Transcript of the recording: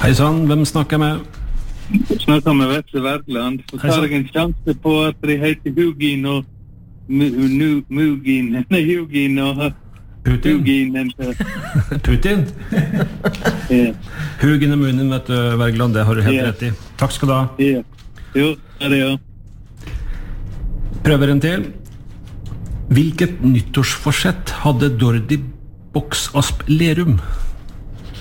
Hei sann, hvem snakker jeg med? Snakker med Vetle Wergeland. Så tar jeg en sjanse på at de heter Hugin og Mugin. Nei, Hugin og Putin? Putin? Ja. Hugin og Munin, vet du, Wergeland, det har du helt rett i. Takk skal du ha. Ja. Jo, det er det, ja. Prøver en til. Hvilket nyttårsforsett hadde Dordi Boksasp Lerum?